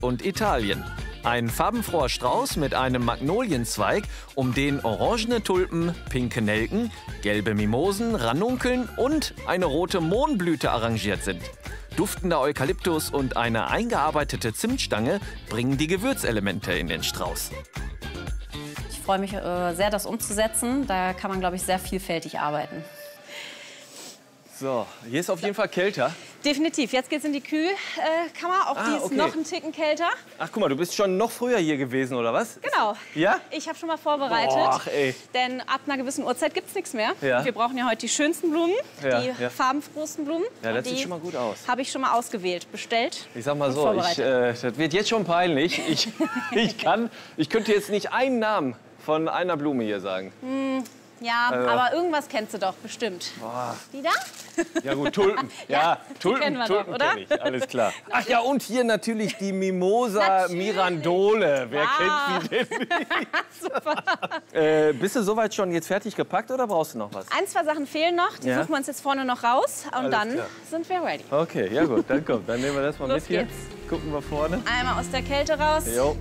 und Italien. Ein farbenfroher Strauß mit einem Magnolienzweig, um den orangene Tulpen, pinke Nelken, gelbe Mimosen, Ranunkeln und eine rote Mohnblüte arrangiert sind. Duftender Eukalyptus und eine eingearbeitete Zimtstange bringen die Gewürzelemente in den Strauß. Ich freue mich sehr, das umzusetzen. Da kann man, glaube ich, sehr vielfältig arbeiten. So, hier ist auf jeden Fall kälter. Definitiv. Jetzt geht's in die Kühlkammer. Auch die ist okay. noch einen Ticken kälter. Ach, guck mal, du bist schon noch früher hier gewesen, oder was? Genau. Ja? Ich habe schon mal vorbereitet. Ach, ey. Denn ab einer gewissen Uhrzeit gibt's nichts mehr. Ja. Wir brauchen ja heute die schönsten Blumen, die ja. farbenfrohsten Blumen. Ja, das Und sieht die schon mal gut aus. Habe ich schon mal ausgewählt, bestellt. Ich sag mal und so, vorbereitet. das wird jetzt schon peinlich. Ich könnte jetzt nicht einen Namen von einer Blume hier sagen. Ja, aber irgendwas kennst du doch bestimmt. Boah. Die da? Ja gut, Tulpen. Ja, Tulpen, kennen wir doch, Tulpen oder? kenn ich, alles klar. Ach ja, und hier natürlich die Mimosa Mirandole. Wer kennt sie denn nicht? Super. Bist du soweit schon jetzt fertig gepackt oder brauchst du noch was? Ein, zwei Sachen fehlen noch. Die suchen wir uns jetzt vorne noch raus. Und Alles dann klar. sind wir ready. Okay, ja gut, dann komm. Dann nehmen wir das mal Los mit hier. geht's. Gucken wir vorne. Einmal aus der Kälte raus. Jo.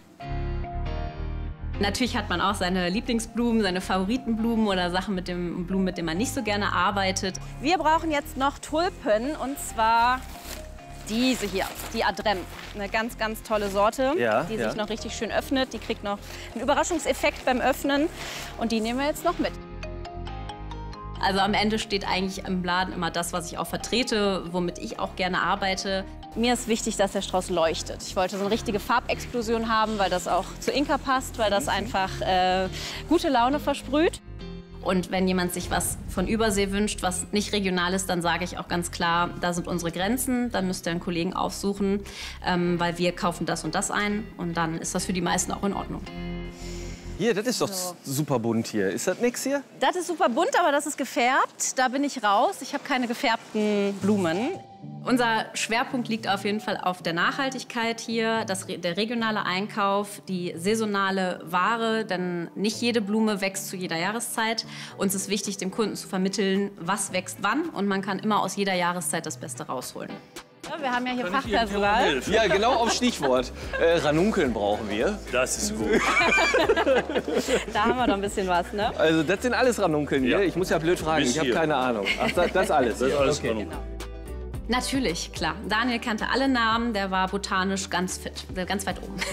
Natürlich hat man auch seine Lieblingsblumen, seine Favoritenblumen oder Sachen mit dem Blumen, mit denen man nicht so gerne arbeitet. Wir brauchen jetzt noch Tulpen und zwar diese hier, die Adrem. Eine ganz, ganz tolle Sorte, die sich noch richtig schön öffnet. Die kriegt noch einen Überraschungseffekt beim Öffnen und die nehmen wir jetzt noch mit. Also am Ende steht eigentlich im Laden immer das, was ich auch vertrete, womit ich auch gerne arbeite. Mir ist wichtig, dass der Strauß leuchtet. Ich wollte so eine richtige Farbexplosion haben, weil das auch zu Inka passt, weil das einfach gute Laune versprüht. Und wenn jemand sich was von Übersee wünscht, was nicht regional ist, dann sage ich auch ganz klar, da sind unsere Grenzen, dann müsst ihr einen Kollegen aufsuchen, weil wir kaufen das und das ein und dann ist das für die meisten auch in Ordnung. Hier, das ist doch super bunt hier. Ist das nix hier? Das ist super bunt, aber das ist gefärbt. Da bin ich raus. Ich habe keine gefärbten Blumen. Unser Schwerpunkt liegt auf jeden Fall auf der Nachhaltigkeit hier, der regionale Einkauf, die saisonale Ware, denn nicht jede Blume wächst zu jeder Jahreszeit. Uns ist wichtig, dem Kunden zu vermitteln, was wächst wann und man kann immer aus jeder Jahreszeit das Beste rausholen. Ja, wir haben ja hier Fachpersonal. Ja, genau auf Stichwort. Ranunkeln brauchen wir. Das ist gut. Da haben wir noch ein bisschen was, ne? Also das sind alles Ranunkeln hier. Ich muss ja blöd fragen, ich habe keine Ahnung. Ach, das alles. Das ist alles okay. Ranunkeln. Genau. Natürlich, klar. Daniel kannte alle Namen, der war botanisch ganz fit, ganz weit oben.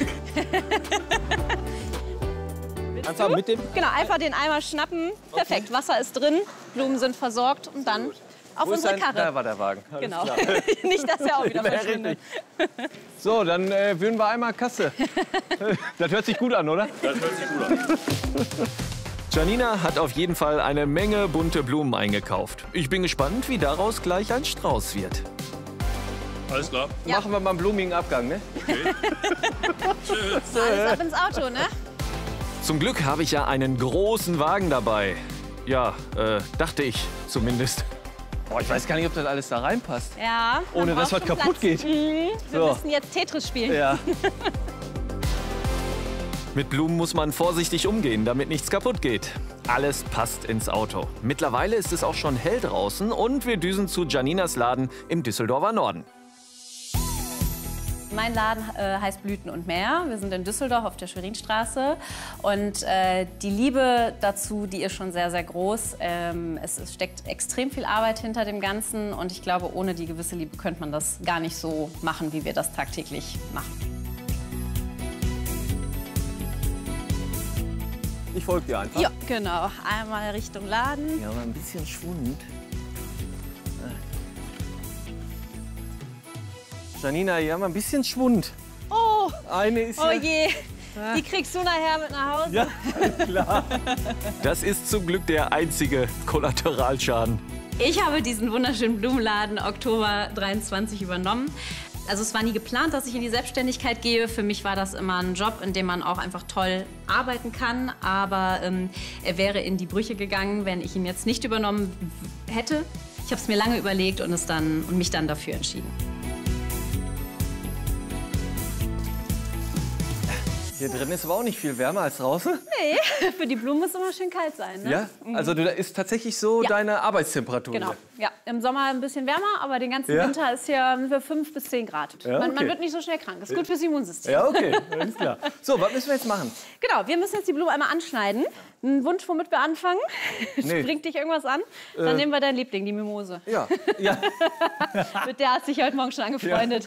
Einfach mit dem... Genau, einfach den Eimer schnappen. Perfekt, Wasser ist drin, Blumen sind versorgt und dann auf unsere Karre. Da war der Wagen. Alles Genau. klar. Nicht, dass er auch wieder Ja, verschwindet. So, dann würden wir einmal Kasse. Das hört sich gut an, oder? Das hört sich gut an. Janina hat auf jeden Fall eine Menge bunte Blumen eingekauft. Ich bin gespannt, wie daraus gleich ein Strauß wird. Alles klar. Ja. Machen wir mal einen blumigen Abgang, ne? So, alles ab ins Auto, ne? Zum Glück habe ich ja einen großen Wagen dabei. Ja, dachte ich zumindest. Boah, ich weiß gar nicht, ob das alles da reinpasst. Ja. man Ohne dass braucht was schon kaputt Platz. geht. Wir So. müssen jetzt Tetris spielen. Ja. Mit Blumen muss man vorsichtig umgehen, damit nichts kaputt geht. Alles passt ins Auto. Mittlerweile ist es auch schon hell draußen und wir düsen zu Janinas Laden im Düsseldorfer Norden. Mein Laden heißt Blüten und Meer. Wir sind in Düsseldorf auf der Schwerinstraße. Und die Liebe dazu, die ist schon sehr, sehr groß. Es steckt extrem viel Arbeit hinter dem Ganzen. Und ich glaube, ohne die gewisse Liebe könnte man das gar nicht so machen, wie wir das tagtäglich machen. Ich folge dir einfach. Ja, genau. Einmal Richtung Laden. Ja, aber ein bisschen Schwund. Janina, hier haben wir ein bisschen Schwund. Oh, Eine ist oh ja... je. Die kriegst du nachher mit nach Hause. Ja, klar. Das ist zum Glück der einzige Kollateralschaden. Ich habe diesen wunderschönen Blumenladen Oktober 23 übernommen. Also es war nie geplant, dass ich in die Selbstständigkeit gehe. Für mich war das immer ein Job, in dem man auch einfach toll arbeiten kann. Aber er wäre in die Brüche gegangen, wenn ich ihn jetzt nicht übernommen hätte. Ich habe es mir lange überlegt und mich dann dafür entschieden. Hier drin ist aber auch nicht viel wärmer als draußen. Nee, für die Blumen muss es immer schön kalt sein. Ne? Ja? Also da ist tatsächlich so deine Arbeitstemperatur Genau. hier. Ja, im Sommer ein bisschen wärmer, aber den ganzen Winter ist hier 5 bis 10 Grad. Ja, okay. Man wird nicht so schnell krank. Ist gut fürs Immunsystem. Ja, okay, alles klar. So, was müssen wir jetzt machen? Genau, wir müssen jetzt die Blume einmal anschneiden. Ein Wunsch, womit wir anfangen? Nee. Springt dich irgendwas an? Dann nehmen wir deinen Liebling, die Mimose. Ja, ja. Mit der hat sich heute Morgen schon angefreundet.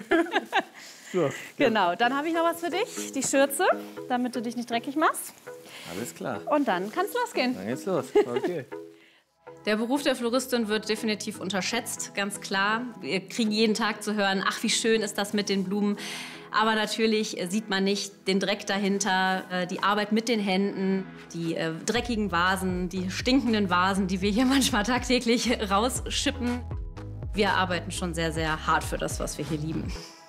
So. Genau, dann habe ich noch was für dich. Die Schürze, damit du dich nicht dreckig machst. Alles klar. Und dann kann es losgehen. Dann geht's los. Okay. Der Beruf der Floristin wird definitiv unterschätzt, ganz klar. Wir kriegen jeden Tag zu hören, ach, wie schön ist das mit den Blumen. Aber natürlich sieht man nicht den Dreck dahinter, die Arbeit mit den Händen, die dreckigen Vasen, die stinkenden Vasen, die wir hier manchmal tagtäglich rausschippen. Wir arbeiten schon sehr, sehr hart für das, was wir hier lieben.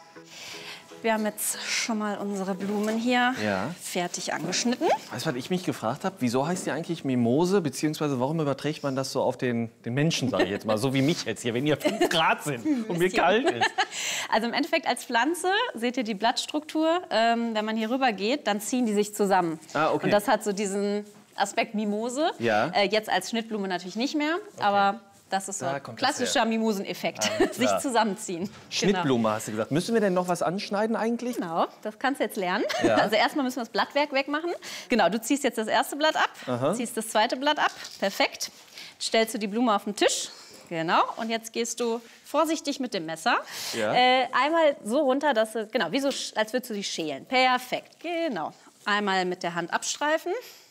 Wir haben jetzt schon mal unsere Blumen hier fertig angeschnitten. Weißt du, was ich mich gefragt habe? Wieso heißt die eigentlich Mimose? Beziehungsweise warum überträgt man das so auf den Menschen, sage ich jetzt mal, so wie mich jetzt hier, wenn hier 5 Grad sind und mir kalt ist? Also im Endeffekt als Pflanze, seht ihr die Blattstruktur, wenn man hier rüber geht, dann ziehen die sich zusammen. Ah, okay. Und das hat so diesen Aspekt Mimose. Ja. Jetzt als Schnittblume natürlich nicht mehr, aber das ist so Da ein kommt das klassischer Mimoseneffekt. Sich zusammenziehen. Schnittblume hast du gesagt. Müssen wir denn noch was anschneiden eigentlich? Genau, das kannst du jetzt lernen. Ja. Also erstmal müssen wir das Blattwerk wegmachen. Genau, du ziehst jetzt das erste Blatt ab, ziehst das zweite Blatt ab. Perfekt. Stellst du die Blume auf den Tisch. Genau, und jetzt gehst du vorsichtig mit dem Messer einmal so runter, dass du, genau, wie so, als würdest du die schälen. Perfekt, genau. Einmal mit der Hand abstreifen.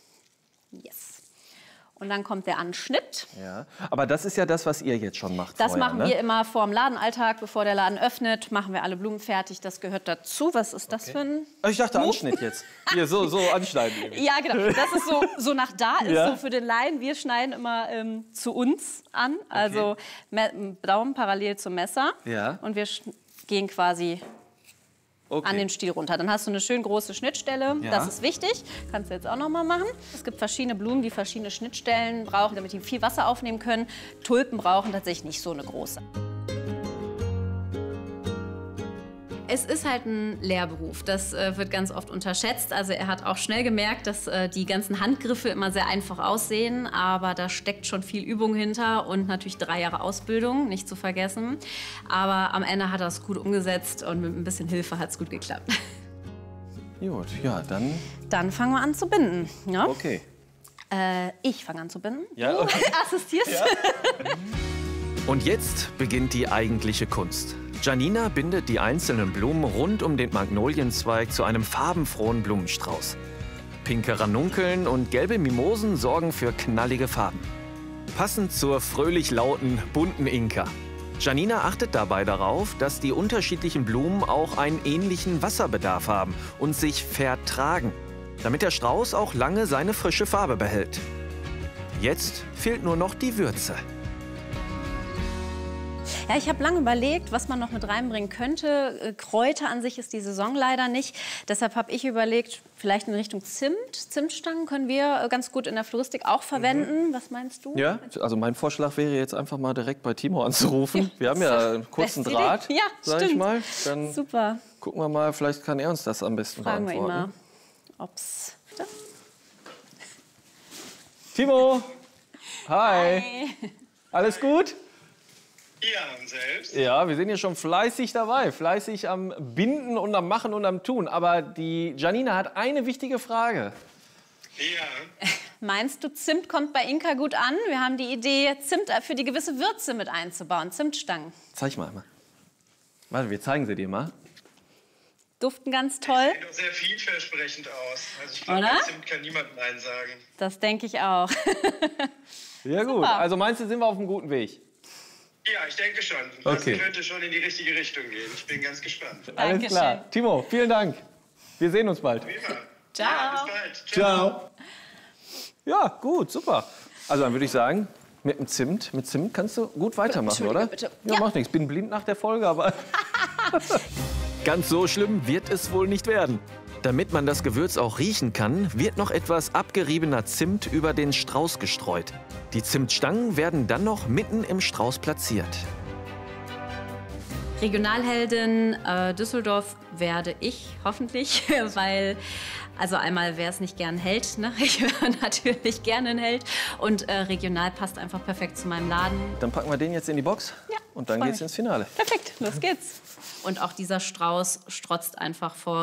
Yes. Und dann kommt der Anschnitt. Ja. Aber das ist ja das, was ihr jetzt schon macht. Das vorher, machen ne? wir immer vor dem Ladenalltag, bevor der Laden öffnet. Machen wir alle Blumen fertig. Das gehört dazu. Was ist das für ein... Ich dachte Anschnitt jetzt. Hier, so anschneiden. Irgendwie. Ja, genau. Das ist so nach da, ist so für den Laien. Wir schneiden immer zu uns an. Also Daumen parallel zum Messer. Ja. Und wir gehen quasi an den Stiel runter. Dann hast du eine schön große Schnittstelle. Ja. Das ist wichtig. Kannst du jetzt auch noch mal machen. Es gibt verschiedene Blumen, die verschiedene Schnittstellen brauchen, damit die viel Wasser aufnehmen können. Tulpen brauchen tatsächlich nicht so eine große. Es ist halt ein Lehrberuf, das wird ganz oft unterschätzt. Also er hat auch schnell gemerkt, dass die ganzen Handgriffe immer sehr einfach aussehen, aber da steckt schon viel Übung hinter und natürlich 3 Jahre Ausbildung, nicht zu vergessen. Aber am Ende hat er es gut umgesetzt und mit ein bisschen Hilfe hat es gut geklappt. Gut, ja, dann... Dann fangen wir an zu binden. Ja? Okay. Ich fange an zu binden. Ja, okay. Du assistierst. Ja. Und jetzt beginnt die eigentliche Kunst. Janina bindet die einzelnen Blumen rund um den Magnolienzweig zu einem farbenfrohen Blumenstrauß. Pinke Ranunkeln und gelbe Mimosen sorgen für knallige Farben. Passend zur fröhlich lauten, bunten Inka. Janina achtet dabei darauf, dass die unterschiedlichen Blumen auch einen ähnlichen Wasserbedarf haben und sich vertragen, damit der Strauß auch lange seine frische Farbe behält. Jetzt fehlt nur noch die Würze. Ja, ich habe lange überlegt, was man noch mit reinbringen könnte. Kräuter an sich ist die Saison leider nicht. Deshalb habe ich überlegt, vielleicht in Richtung Zimt. Zimtstangen können wir ganz gut in der Floristik auch verwenden. Was meinst du? Ja, also mein Vorschlag wäre jetzt einfach mal direkt bei Timo anzurufen. Wir haben ja einen kurzen Draht, ja, sag ich mal. Dann super. Gucken wir mal, vielleicht kann er uns das am besten Fragen wir ihn beantworten. mal, ob's... Timo! Hi! Alles gut? Ja, und selbst? Ja, wir sind hier schon fleißig dabei, fleißig am Binden und am Machen und am Tun. Aber die Janina hat eine wichtige Frage. Ja. Meinst du, Zimt kommt bei Inka gut an? Wir haben die Idee, Zimt für die gewisse Würze mit einzubauen, Zimtstangen. Zeig mal. Warte, wir zeigen sie dir mal. Duften ganz toll. Sieht doch sehr vielversprechend aus. Also ich glaube, Oder? bei Zimt kann niemand Nein sagen. Das denke ich auch. Ja gut, also meinst du, sind wir auf einem guten Weg? Ja, ich denke schon. Okay. Das könnte schon in die richtige Richtung gehen. Ich bin ganz gespannt. Alles klar. Timo, vielen Dank. Wir sehen uns bald. Wie immer. Ciao. Ja, bis bald. Ciao. Ja, gut, super. Also dann würde ich sagen, mit Zimt kannst du gut weitermachen, oder? Bitte. Ja, macht nichts. Bin blind nach der Folge, aber... Ganz so schlimm wird es wohl nicht werden. Damit man das Gewürz auch riechen kann, wird noch etwas abgeriebener Zimt über den Strauß gestreut. Die Zimtstangen werden dann noch mitten im Strauß platziert. Regionalheldin Düsseldorf werde ich hoffentlich, weil also einmal, wer es nicht gern Held, ne? Ich wäre natürlich gerne ein Held und regional passt einfach perfekt zu meinem Laden. Dann packen wir den jetzt in die Box Ja, und dann freu geht's mich. ins Finale. Perfekt, los geht's. Und auch dieser Strauß strotzt einfach vor